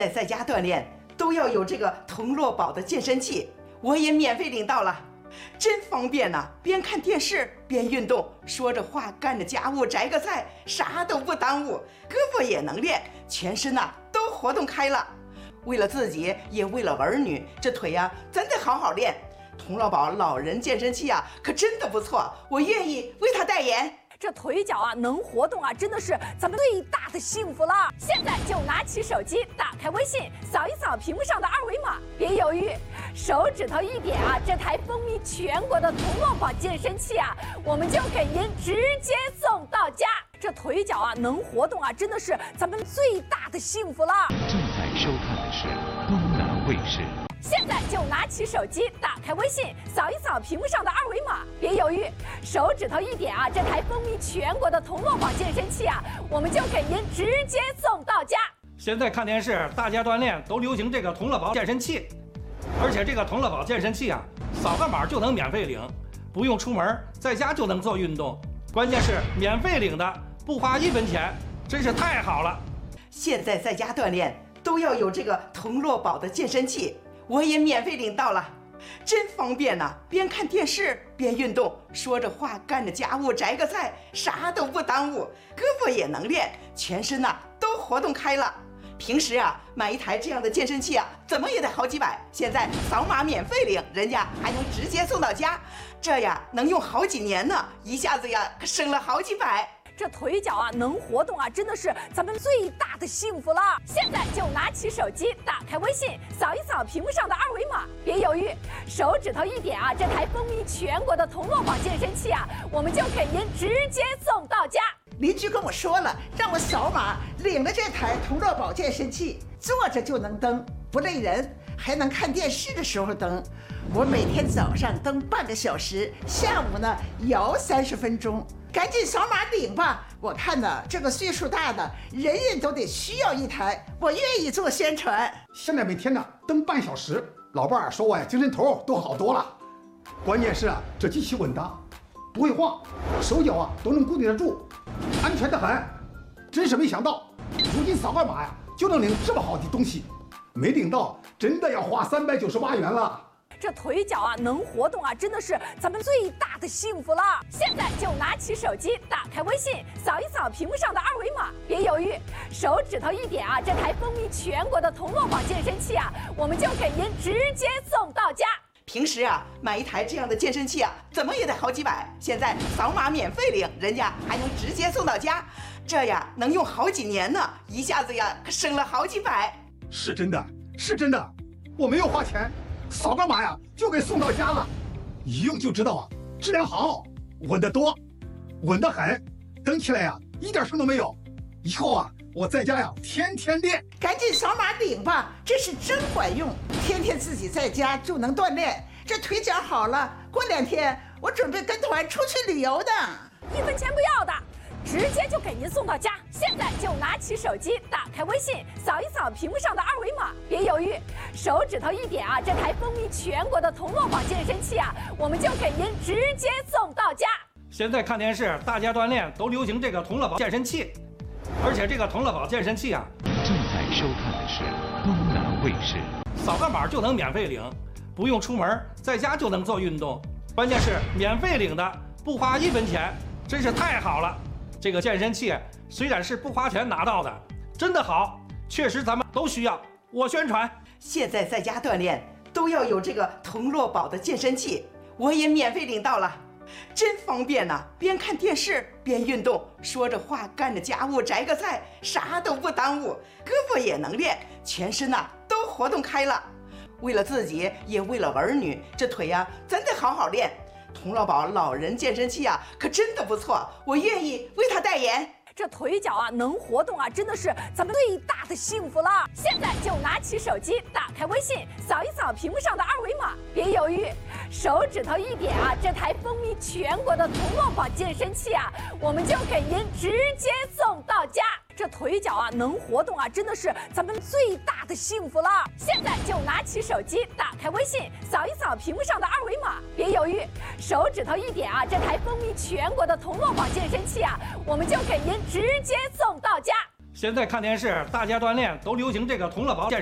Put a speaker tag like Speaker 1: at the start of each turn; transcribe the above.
Speaker 1: 在家锻炼都要有这个童乐宝的健身器，我也免费领到了，真方便呐！边看电视边运动，说着话干着家务，摘个菜，啥都不耽误，胳膊也能练，全身呐都活动开了。为了自己，也为了儿女，这腿呀咱得好好练。童乐宝老人健身器啊，可真的不错，我愿意为他代言。
Speaker 2: 这腿脚啊能活动啊，真的是咱们最大的幸福了。现在就拿起手机，打开微信，扫一扫屏幕上的二维码，别犹豫，手指头一点啊，这台风靡全国的童乐宝健身器啊，我们就给您直接送到家。这腿脚啊能活动啊，真的是咱们最大的幸福了。
Speaker 3: 正在收看的是东南卫视。
Speaker 2: 现在就拿起手机，打开微信，扫一扫屏幕上的二维码，别犹豫，手指头一点啊，这台风靡全国的童乐宝健身器啊，我们就给您直接送到家。
Speaker 4: 现在看电视，大家锻炼都流行这个童乐宝健身器，而且这个童乐宝健身器啊，扫个码就能免费领，不用出门，在家就能做运动，关键是免费领的，不花1分钱，真是太好了。
Speaker 1: 现在在家锻炼都要有这个童乐宝的健身器，我也免费领到了，真方便呐！边看电视边运动，说着话干着家务，摘个菜，啥都不耽误，胳膊也能练，全身呐都活动开了。平时啊买一台这样的健身器啊，怎么也得好几百，现在扫码免费领，人家还能直接送到家，这呀能用好几年呢，一下子呀可省了好几百。
Speaker 2: 这腿脚啊能活动啊，真的是咱们最大的幸福了。现在就拿起手机，打开微信，扫一扫屏幕上的二维码，别犹豫，手指头一点啊，这台风靡全国的童乐宝健身器啊，我们就给您直接送到家。
Speaker 5: 邻居跟我说了，让我扫码领了这台童乐宝健身器，坐着就能蹬，不累人，还能看电视的时候蹬。我每天早上蹬半个小时，下午呢摇30分钟。赶紧扫码领吧！我看呢，这个岁数大的人人都得需要一台，我愿意做宣传。
Speaker 6: 现在每天呢蹬半小时，老伴儿说我呀精神头都好多了。关键是啊，这机器稳当，不会晃，手脚啊都能固定得住，安全得很。真是没想到，如今扫个码呀就能领这么好的东西，没领到真的要花398元了。
Speaker 2: 这腿脚啊能活动啊，真的是咱们最大的幸福了。现在就拿起手机，打开微信，扫一扫屏幕上的二维码，别犹豫，手指头一点啊，这台风靡全国的童乐宝健身器啊，我们就给您直接送到家。
Speaker 1: 平时啊买一台这样的健身器啊，怎么也得好几百，现在扫码免费领，人家还能直接送到家，这呀能用好几年呢，一下子呀可省了好几百。
Speaker 6: 是真的，是真的，我没有花钱，扫个码呀就给送到家了，一用就知道啊，质量好，稳得多，稳得很，蹬起来呀一点声都没有。以后啊我在家呀天天练。
Speaker 5: 赶紧扫码领吧，这是真管用，天天自己在家就能锻炼，这腿脚好了，过2天我准备跟团出去旅游的
Speaker 2: ，1分钱不要的，直接就给您送到家。现在就拿起手机，打开微信，扫一扫屏幕上的二维码，别犹豫，手指头一点啊，这台风靡全国的童乐宝健身器啊，我们就给您直接送到家。
Speaker 4: 现在看电视，大家锻炼都流行这个童乐宝健身器，而且这个童乐宝健身器啊，
Speaker 3: 正在收看的是东南卫视。
Speaker 4: 扫个码就能免费领，不用出门，在家就能做运动，关键是免费领的，不花1分钱，真是太好了。这个健身器虽然是不花钱拿到的，真的好，确实咱们都需要。我宣传，
Speaker 1: 现在在家锻炼都要有这个童乐宝的健身器，我也免费领到了，真方便呐！边看电视边运动，说着话干着家务，摘个菜，啥都不耽误，胳膊也能练，全身呐都活动开了。为了自己，也为了儿女，这腿呀咱得好好练。童乐宝老人健身器啊，可真的不错，我愿意为他代言。
Speaker 2: 这腿脚啊能活动啊，真的是咱们最大的幸福了。现在就拿起手机，打开微信，扫一扫屏幕上的二维码，别犹豫，手指头一点啊，这台风靡全国的童乐宝健身器啊，我们就给您直接送到家。这腿脚啊能活动啊，真的是咱们最大的幸福了。现在就拿起手机，打开微信，扫一扫屏幕上的二维码，别犹豫，手指头一点啊，这台风靡全国的童乐宝健身器啊，我们就给您直接送到家。
Speaker 4: 现在看电视，大家锻炼都流行这个同乐宝健